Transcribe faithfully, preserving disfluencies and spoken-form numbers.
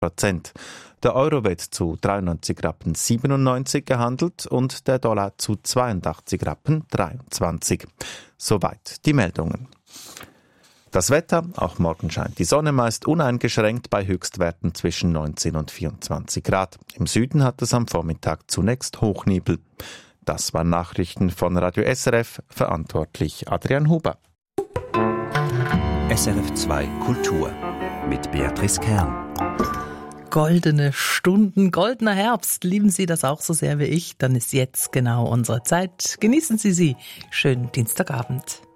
Prozent. Der Euro wird zu dreiundneunzig Rappen siebenundneunzig gehandelt und der Dollar zu zweiundachtzig Rappen dreiundzwanzig. Soweit die Meldungen. Das Wetter, auch morgen scheint die Sonne meist uneingeschränkt bei Höchstwerten zwischen neunzehn und vierundzwanzig Grad. Im Süden hat es am Vormittag zunächst Hochnebel. Das waren Nachrichten von Radio S R F, verantwortlich Adrian Huber. S R F zwei Kultur mit Beatrice Kern. Goldene Stunden, goldener Herbst. Lieben Sie das auch so sehr wie ich? Dann ist jetzt genau unsere Zeit. Genießen Sie sie. Schönen Dienstagabend.